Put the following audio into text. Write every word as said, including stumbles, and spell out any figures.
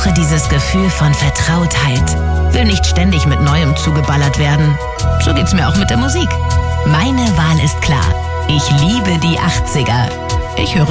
brauche dieses Gefühl von Vertrautheit. Will nicht ständig mit Neuem zugeballert werden. So geht's mir auch mit der Musik. Meine Wahl ist klar. Ich liebe die achtziger. Ich höre